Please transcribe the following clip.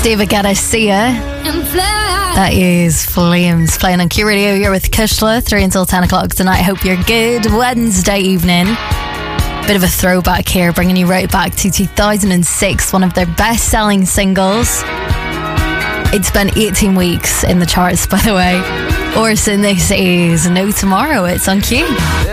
David Guetta, See Ya. That is Flames playing on Q Radio. You're with Kishla 3 until 10 o'clock tonight. Hope you're good. Wednesday evening. Bit of a throwback here, bringing you right back to 2006, one of their best-selling singles. It's been 18 weeks in the charts, by the way. Orson, this is No Tomorrow. It's on Q.